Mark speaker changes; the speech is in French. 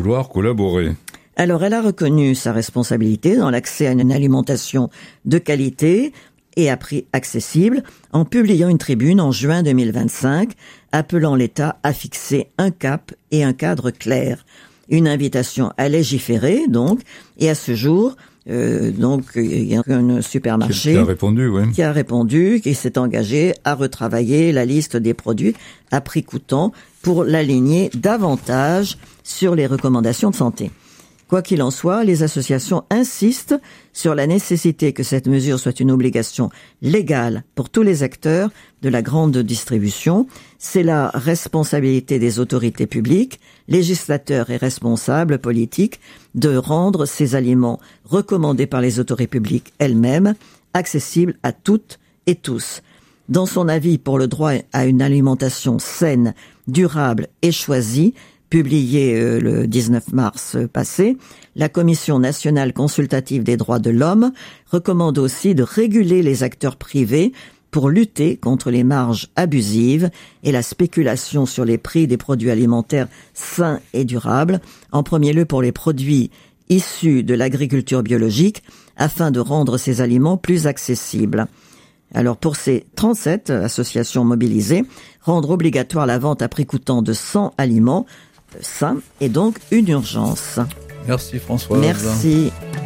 Speaker 1: vouloir collaborer.
Speaker 2: Alors, elle a reconnu sa responsabilité dans l'accès à une alimentation de qualité et à prix accessible en publiant une tribune en juin 2025 appelant l'État à fixer un cap et un cadre clair. Une invitation à légiférer, donc, et à ce jour, il y a un supermarché qui a répondu, qui s'est engagé à retravailler la liste des produits à prix coûtant pour l'aligner davantage sur les recommandations de santé. Quoi qu'il en soit, les associations insistent sur la nécessité que cette mesure soit une obligation légale pour tous les acteurs de la grande distribution. C'est la responsabilité des autorités publiques, législateurs et responsables politiques de rendre ces aliments recommandés par les autorités publiques elles-mêmes accessibles à toutes et tous. Dans son avis pour le droit à une alimentation saine, durable et choisie, publié le 19 mars passé, la Commission nationale consultative des droits de l'homme recommande aussi de réguler les acteurs privés pour lutter contre les marges abusives et la spéculation sur les prix des produits alimentaires sains et durables, en premier lieu pour les produits issus de l'agriculture biologique, afin de rendre ces aliments plus accessibles. Alors pour ces 37 associations mobilisées, rendre obligatoire la vente à prix coûtant de 100 aliments sains est donc une urgence.
Speaker 1: Merci Françoise.
Speaker 2: Merci.